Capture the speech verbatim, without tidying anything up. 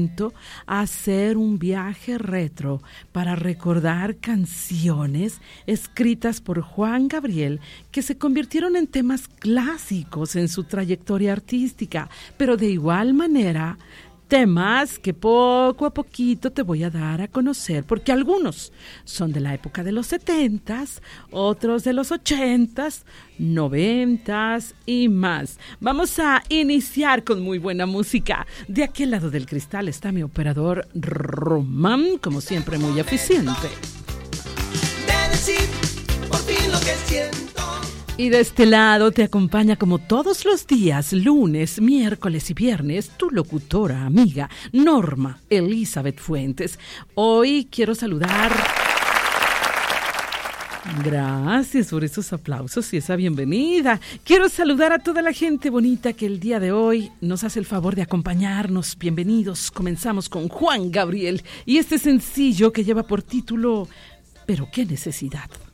momento a hacer un viaje retro para recordar canciones escritas por Juan Gabriel que se convirtieron en temas clásicos en su trayectoria artística, pero de igual manera temas que poco a poquito te voy a dar a conocer, porque algunos son de la época de los setentas, otros de los ochentas, noventas y más. Vamos a iniciar con muy buena música. De aquel lado del cristal está mi operador Román, como siempre muy eficiente. De decir por fin lo que siento. Y de este lado te acompaña como todos los días, lunes, miércoles y viernes, tu locutora amiga, Norma Elizabeth Fuentes. Hoy quiero saludar... Gracias por esos aplausos y esa bienvenida. Quiero saludar a toda la gente bonita que el día de hoy nos hace el favor de acompañarnos. Bienvenidos. Comenzamos con Juan Gabriel y este sencillo que lleva por título ¿Pero qué necesidad?